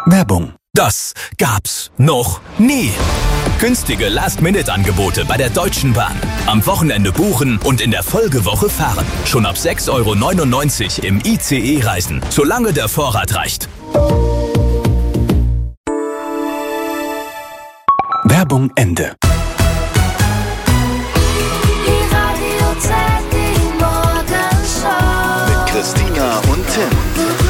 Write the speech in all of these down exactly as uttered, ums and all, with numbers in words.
Werbung. Das gab's noch nie. Günstige Last-Minute-Angebote bei der Deutschen Bahn. Am Wochenende buchen und in der Folgewoche fahren. Schon ab sechs Euro neunundneunzig im I C E reisen, solange der Vorrat reicht. Werbung Ende. Mit Christina und Tim.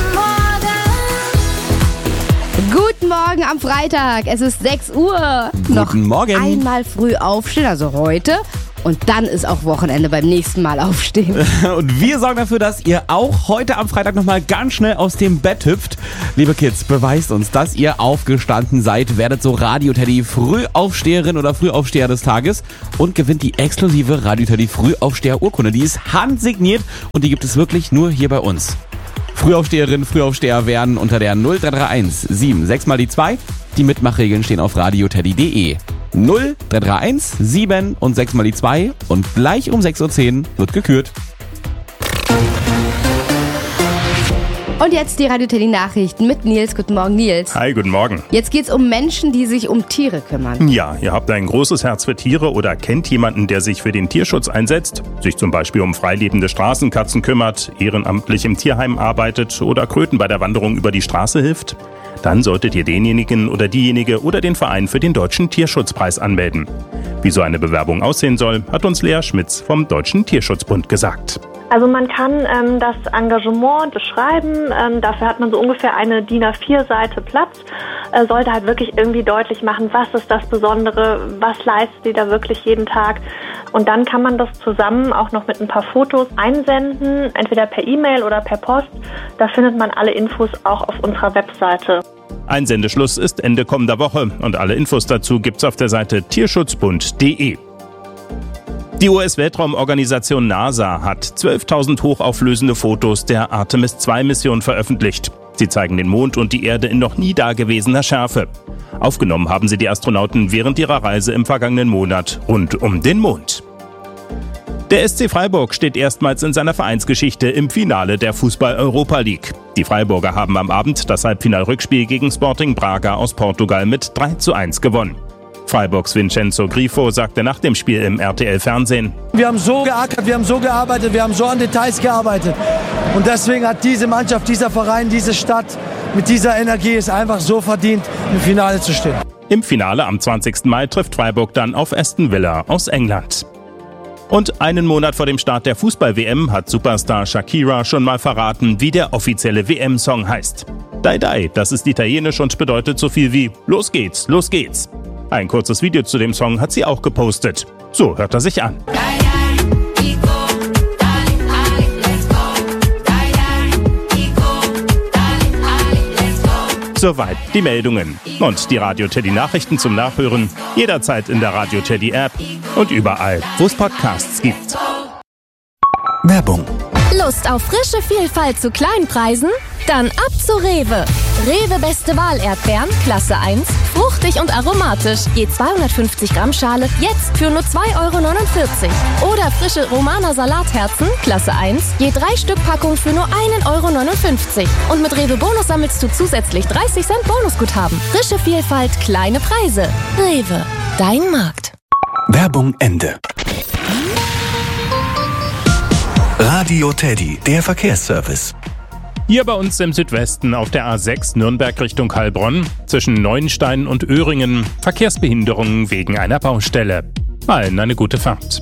Guten Morgen am Freitag, es ist sechs Uhr. Guten Noch Morgen. einmal früh aufstehen, also heute. Und dann ist auch Wochenende beim nächsten Mal aufstehen. Und wir sorgen dafür, dass ihr auch heute am Freitag nochmal ganz schnell aus dem Bett hüpft. Liebe Kids, beweist uns, dass ihr aufgestanden seid. Werdet so Radio Teddy Frühaufsteherin oder Frühaufsteher des Tages und gewinnt die exklusive Radio Teddy Frühaufsteher-Urkunde. Die ist handsigniert und die gibt es wirklich nur hier bei uns. Frühaufsteherin, Frühaufsteher werden unter der null drei drei eins sieben sechs mal die zwei. Die Mitmachregeln stehen auf radioteddy punkt de. null drei drei eins sieben und sechs mal die zwei und gleich um sechs Uhr zehn wird gekürt. Und jetzt die Radio Teddy Nachrichten mit Nils. Guten Morgen, Nils. Hi, guten Morgen. Jetzt geht's um Menschen, die sich um Tiere kümmern. Ja, ihr habt ein großes Herz für Tiere oder kennt jemanden, der sich für den Tierschutz einsetzt, sich zum Beispiel um freilebende Straßenkatzen kümmert, ehrenamtlich im Tierheim arbeitet oder Kröten bei der Wanderung über die Straße hilft? Dann solltet ihr denjenigen oder diejenige oder den Verein für den Deutschen Tierschutzpreis anmelden. Wie so eine Bewerbung aussehen soll, hat uns Lea Schmitz vom Deutschen Tierschutzbund gesagt. Also man kann ähm, das Engagement beschreiben, ähm, dafür hat man so ungefähr eine D I N A vier Seite Platz, äh, sollte halt wirklich irgendwie deutlich machen, was ist das Besondere, was leistet die da wirklich jeden Tag, und dann kann man das zusammen auch noch mit ein paar Fotos einsenden, entweder per E-Mail oder per Post, da findet man alle Infos auch auf unserer Webseite. Einsendeschluss ist Ende kommender Woche und alle Infos dazu gibt's auf der Seite tierschutzbund punkt de. Die U S-Weltraumorganisation NASA hat zwölftausend hochauflösende Fotos der Artemis zwei Mission veröffentlicht. Sie zeigen den Mond und die Erde in noch nie dagewesener Schärfe. Aufgenommen haben sie die Astronauten während ihrer Reise im vergangenen Monat rund um den Mond. Der S C Freiburg steht erstmals in seiner Vereinsgeschichte im Finale der Fußball-Europa League. Die Freiburger haben am Abend das Halbfinal-Rückspiel gegen Sporting Braga aus Portugal mit drei zu eins gewonnen. Freiburgs Vincenzo Grifo sagte nach dem Spiel im R T L-Fernsehen: Wir haben so geackert, wir haben so gearbeitet, wir haben so an Details gearbeitet. Und deswegen hat diese Mannschaft, dieser Verein, diese Stadt mit dieser Energie es einfach so verdient, im Finale zu stehen. Im Finale am zwanzigsten Mai trifft Freiburg dann auf Aston Villa aus England. Und einen Monat vor dem Start der Fußball-W M hat Superstar Shakira schon mal verraten, wie der offizielle W M-Song heißt. Dai Dai, das ist italienisch und bedeutet so viel wie Los geht's, los geht's. Ein kurzes Video zu dem Song hat sie auch gepostet. So hört er sich an. Soweit die Meldungen. Und die Radio Teddy Nachrichten zum Nachhören jederzeit in der Radio Teddy App und überall, wo es Podcasts gibt. Werbung. Lust auf frische Vielfalt zu Kleinpreisen? Dann ab zu Rewe. Rewe Beste Wahl Erdbeeren, Klasse eins, fruchtig und aromatisch, je zweihundertfünfzig Gramm Schale, jetzt für nur zwei Euro neunundvierzig. Oder frische Romaner Salatherzen, Klasse eins, je drei Stück Packung für nur ein Euro neunundfünfzig. Und mit Rewe Bonus sammelst du zusätzlich dreißig Cent Bonusguthaben. Frische Vielfalt, kleine Preise. Rewe, dein Markt. Werbung Ende. Radio Teddy, der Verkehrsservice. Hier bei uns im Südwesten auf der A sechs Nürnberg Richtung Heilbronn zwischen Neuenstein und Öhringen Verkehrsbehinderungen wegen einer Baustelle. Allen eine gute Fahrt.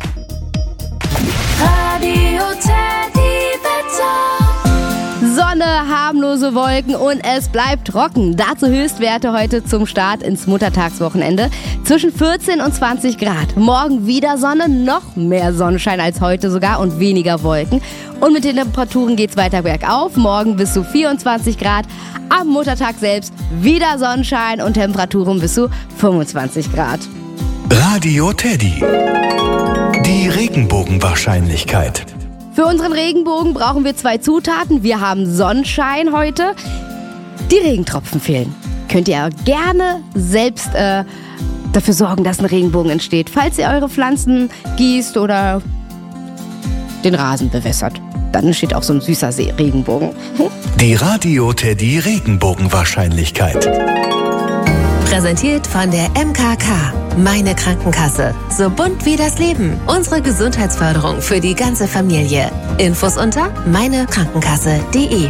Radio Teddy Wetter. Sonne, harmlose Wolken und es bleibt trocken. Dazu Höchstwerte heute zum Start ins Muttertagswochenende. Zwischen vierzehn und zwanzig Grad. Morgen wieder Sonne, noch mehr Sonnenschein als heute sogar und weniger Wolken. Und mit den Temperaturen geht's weiter bergauf. Morgen bis zu vierundzwanzig Grad. Am Muttertag selbst wieder Sonnenschein und Temperaturen bis zu fünfundzwanzig Grad. Radio Teddy. Die Regenbogenwahrscheinlichkeit. Für unseren Regenbogen brauchen wir zwei Zutaten. Wir haben Sonnenschein heute. Die Regentropfen fehlen. Könnt ihr gerne selbst äh, dafür sorgen, dass ein Regenbogen entsteht. Falls ihr eure Pflanzen gießt oder den Rasen bewässert. dann steht auch so ein süßer See Regenbogen. Die Radio Teddy Regenbogenwahrscheinlichkeit. Präsentiert von der M K K. Meine Krankenkasse. So bunt wie das Leben. Unsere Gesundheitsförderung für die ganze Familie. Infos unter meinekrankenkasse punkt de.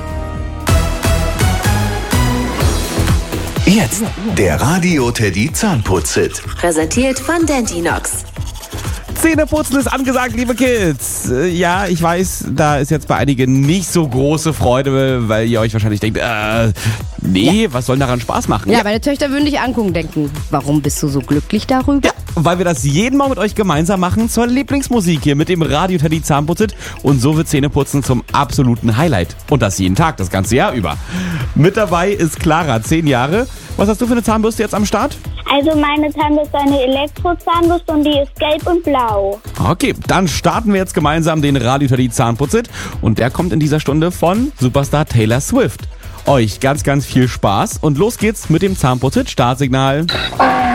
Jetzt der Radio Teddy Zahnputz-Hit. Präsentiert von Dentinox. Zähneputzen ist angesagt, liebe Kids. Äh, Ja, ich weiß, da ist jetzt bei einigen nicht so große Freude, weil ihr euch wahrscheinlich denkt, äh, nee, ja. was soll daran Spaß machen? Ja, ja, meine Töchter würden dich angucken, denken, warum bist du so glücklich darüber? Ja, weil wir das jeden Morgen mit euch gemeinsam machen zur Lieblingsmusik hier mit dem Radio Teddy Zahnputz-Hit. Und so wird Zähneputzen zum absoluten Highlight. Und das jeden Tag, das ganze Jahr über. Mit dabei ist Clara, zehn Jahre. Was hast du für eine Zahnbürste jetzt am Start? Also meine Zahnbürste ist eine Elektrozahnbürste und die ist gelb und blau. Okay, dann starten wir jetzt gemeinsam den Radio Teddy Zahnputz-Hit. Und der kommt in dieser Stunde von Superstar Taylor Swift. Euch ganz, ganz viel Spaß und los geht's mit dem Zahnputz-Hit. Startsignal.